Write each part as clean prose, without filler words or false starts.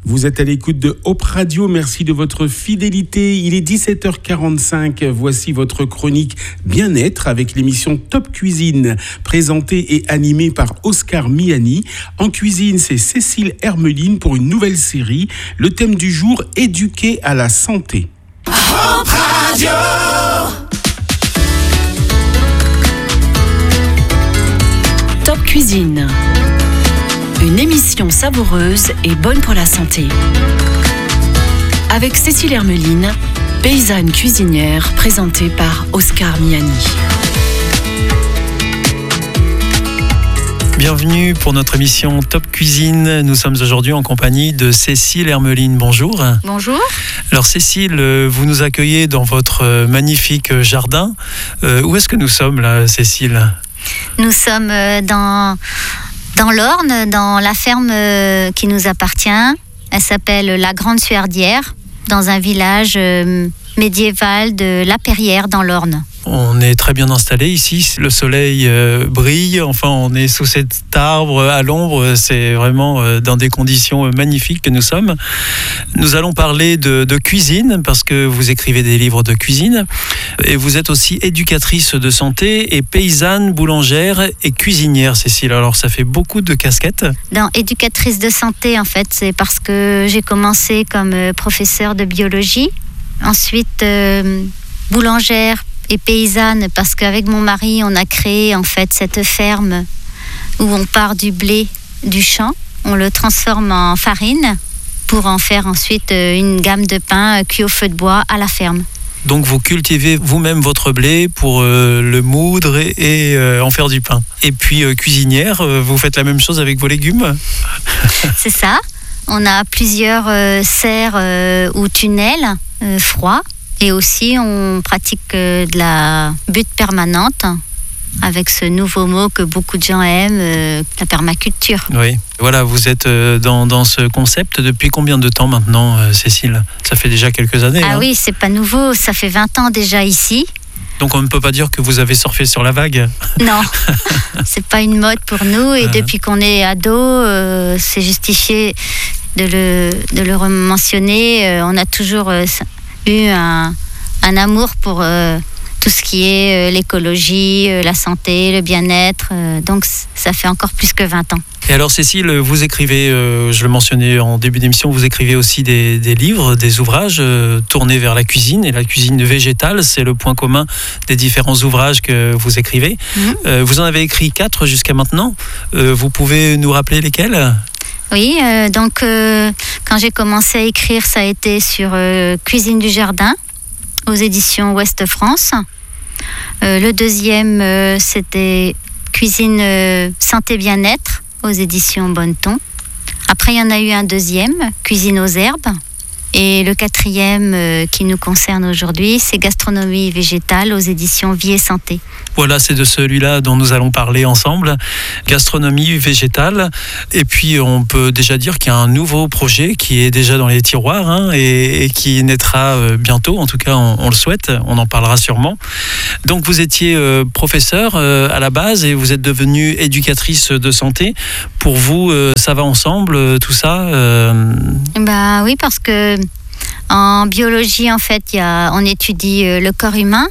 Vous êtes à l'écoute de Hop Radio, merci de votre fidélité. Il est 17h45, voici votre chronique Bien-être avec l'émission Top Cuisine, présentée et animée par Oscar Miani. En cuisine, c'est Cécile Hermeline pour une nouvelle série. Le thème du jour, éduquer à la santé. Hop Radio. Top Cuisine. Une émission savoureuse et bonne pour la santé. Avec Cécile Hermeline, paysanne cuisinière, présentée par Oscar Miani. Bienvenue pour notre émission Top Cuisine. Nous sommes aujourd'hui en compagnie de Cécile Hermeline. Bonjour. Bonjour. Alors Cécile, vous nous accueillez dans votre magnifique jardin. Où est-ce que nous sommes là, Cécile ? Nous sommes dans l'Orne, dans la ferme qui nous appartient. Elle s'appelle la Grande Suardière, dans un village médiéval de La Perrière, dans l'Orne. On est très bien installé ici, le soleil brille, enfin on est sous cet arbre à l'ombre, c'est vraiment dans des conditions magnifiques que nous sommes. Nous allons parler de cuisine parce que vous écrivez des livres de cuisine et vous êtes aussi éducatrice de santé et paysanne, boulangère et cuisinière, Cécile. Alors ça fait beaucoup de casquettes. Dans éducatrice de santé, en fait, c'est parce que j'ai commencé comme professeure de biologie, ensuite boulangère et paysanne, parce qu'avec mon mari, on a créé en fait cette ferme où on part du blé du champ, on le transforme en farine pour en faire ensuite une gamme de pain cuit au feu de bois à la ferme. Donc vous cultivez vous-même votre blé pour le moudre et en faire du pain. Et puis cuisinière, vous faites la même chose avec vos légumes ? C'est ça. On a plusieurs serres ou tunnels froids. Et aussi, on pratique de la butte permanente avec ce nouveau mot que beaucoup de gens aiment, la permaculture. Oui, voilà, vous êtes dans ce concept depuis combien de temps maintenant, Cécile ? Ça fait déjà quelques années. Ah oui, c'est pas nouveau, ça fait 20 ans déjà ici. Donc on ne peut pas dire que vous avez surfé sur la vague ? Non, c'est pas une mode pour nous. Et depuis qu'on est ado, c'est justifié de le mentionner. On a toujours eu un amour pour tout ce qui est l'écologie, la santé, le bien-être. Donc ça fait encore plus que 20 ans. Et alors Cécile, vous écrivez, je le mentionnais en début d'émission, vous écrivez aussi des livres, des ouvrages tournés vers la cuisine et la cuisine végétale. C'est le point commun des différents ouvrages que vous écrivez. Vous en avez écrit 4 jusqu'à maintenant. Vous pouvez nous rappeler lesquels ? Oui, donc quand j'ai commencé à écrire, ça a été sur Cuisine du jardin aux éditions Ouest France. Le deuxième, c'était Cuisine santé bien-être aux éditions Bonneton. Après, il y en a eu un deuxième, Cuisine aux herbes. Et le quatrième qui nous concerne aujourd'hui, c'est Gastronomie végétale aux éditions Vie et Santé. Voilà, c'est de celui-là dont nous allons parler ensemble. Gastronomie végétale. Et puis, on peut déjà dire qu'il y a un nouveau projet qui est déjà dans les tiroirs et qui naîtra bientôt. En tout cas, on le souhaite. On en parlera sûrement. Donc, vous étiez professeur à la base et vous êtes devenue éducatrice de santé. Pour vous, ça va ensemble, tout ça Ben oui, parce que en biologie, en fait, on étudie le corps humain.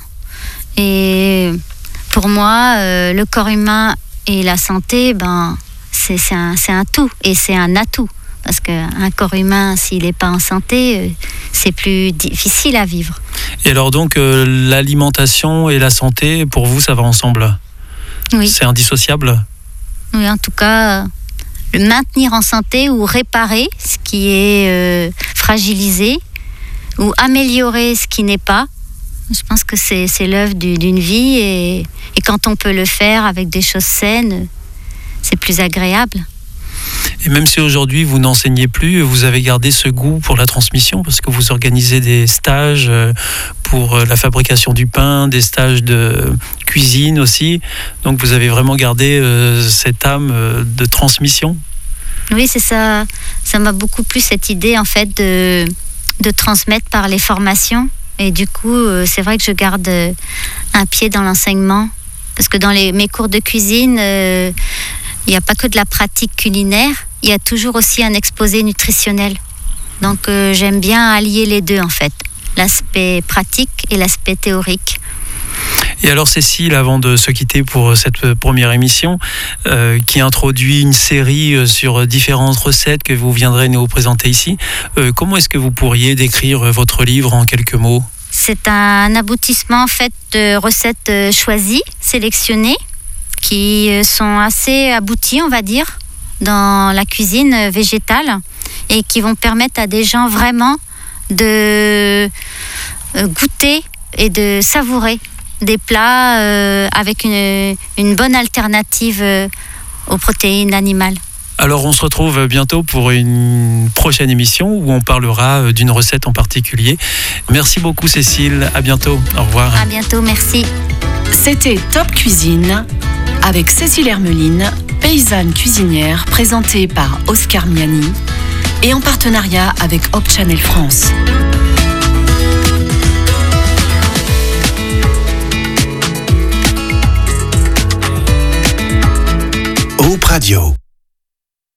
Et pour moi, le corps humain et la santé, c'est un tout et c'est un atout. Parce qu'un corps humain, s'il n'est pas en santé, c'est plus difficile à vivre. Et alors donc, l'alimentation et la santé, pour vous, ça va ensemble ? Oui. C'est indissociable ? Oui, en tout cas, le maintenir en santé ou réparer ce qui est fragilisé ou améliorer ce qui n'est pas. Je pense que c'est l'œuvre d'une vie et quand on peut le faire avec des choses saines, c'est plus agréable. Et même si aujourd'hui vous n'enseignez plus, vous avez gardé ce goût pour la transmission parce que vous organisez des stages pour la fabrication du pain, des stages de cuisine aussi. Donc vous avez vraiment gardé cette âme de transmission. Oui, c'est ça. Ça m'a beaucoup plu cette idée en fait de transmettre par les formations. Et du coup, c'est vrai que je garde un pied dans l'enseignement. Parce que dans mes cours de cuisine, il n'y a pas que de la pratique culinaire, il y a toujours aussi un exposé nutritionnel. Donc j'aime bien allier les deux en fait, l'aspect pratique et l'aspect théorique. Et alors Cécile, avant de se quitter pour cette première émission, qui introduit une série sur différentes recettes que vous viendrez nous présenter ici, comment est-ce que vous pourriez décrire votre livre en quelques mots ? C'est un aboutissement en fait de recettes choisies, sélectionnées, qui sont assez abouties, on va dire, dans la cuisine végétale et qui vont permettre à des gens vraiment de goûter et de savourer des plats avec une bonne alternative aux protéines animales. Alors on se retrouve bientôt pour une prochaine émission où on parlera d'une recette en particulier. Merci beaucoup Cécile, à bientôt, au revoir. À bientôt, merci. C'était Top Cuisine avec Cécile Hermeline, paysanne cuisinière, présentée par Oscar Miani et en partenariat avec Hope Channel France. Hope Radio.